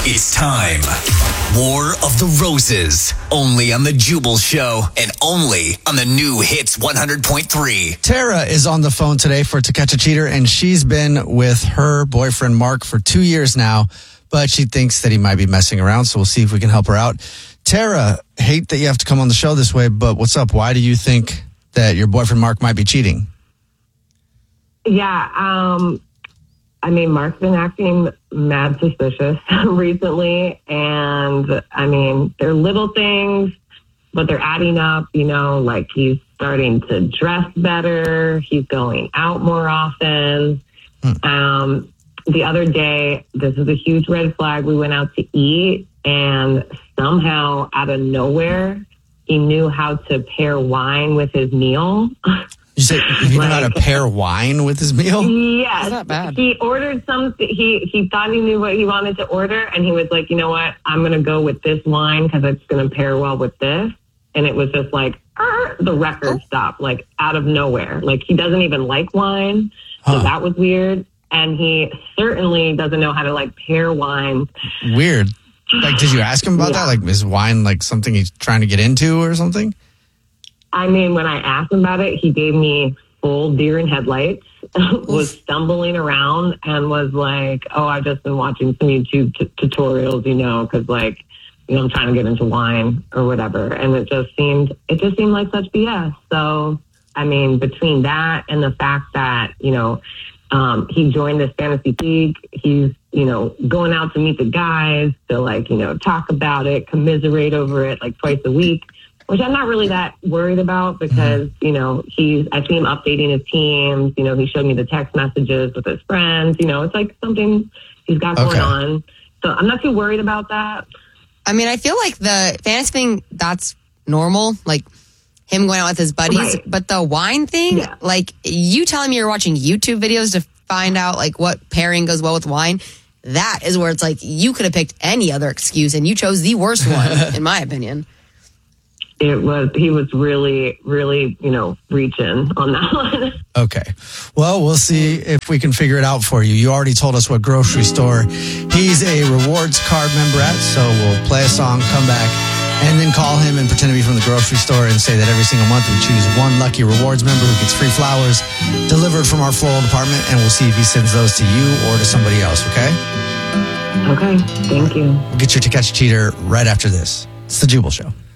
It's time. War of the Roses. Only on The Jubal Show and only on the new Hits 100.3. Tara is on the phone today for To Catch a Cheater, and she's been with her boyfriend Mark for 2 years now, but she thinks that he might be messing around, so we'll see if we can help her out. Tara, hate that you have to come on the show this way, but what's up? Why do you think that your boyfriend Mark might be cheating? Yeah, I mean, Mark's been acting mad suspicious recently, and I mean, they're little things, but they're adding up, you know, like he's starting to dress better, he's going out more often. The other day, this is a huge red flag, we went out to eat, and somehow, out of nowhere, he knew how to pair wine with his meal. You said he knew how to pair wine with his meal? Yes. That's not bad. He ordered something. He thought he knew what he wanted to order, and he was like, you know what? I'm going to go with this wine because it's going to pair well with this. And it was just like, the record stopped, like out of nowhere. Like he doesn't even like wine. So that was weird. And he certainly doesn't know how to like pair wine. Weird. Like, did you ask him about that? Like, is wine like something he's trying to get into or something? I mean, when I asked him about it, he gave me full deer in headlights, was stumbling around and was like, oh, I've just been watching some YouTube tutorials, you know, because like, you know, I'm trying to get into wine or whatever. And it just seemed like such BS. So, I mean, between that and the fact that, you know, he joined this fantasy league, he's, you know, going out to meet the guys to like, you know, talk about it, commiserate over it like twice a week. Which I'm not really that worried about because, you know, I see him updating his teams. You know, he showed me the text messages with his friends. You know, it's like something he's got going on. So I'm not too worried about that. I mean, I feel like the fantasy thing, that's normal. Like him going out with his buddies. Right. But the wine thing, like you telling me you're watching YouTube videos to find out like what pairing goes well with wine. That is where it's like you could have picked any other excuse and you chose the worst one, in my opinion. He was really, really, you know, reaching on that one. Okay. Well, we'll see if we can figure it out for you. You already told us what grocery store he's a rewards card member at, so we'll play a song, come back, and then call him and pretend to be from the grocery store and say that every single month we choose one lucky rewards member who gets free flowers delivered from our floral department, and we'll see if he sends those to you or to somebody else, okay? Okay. Thank you. We'll get your To Catch a Cheater right after this. It's The Jubal Show.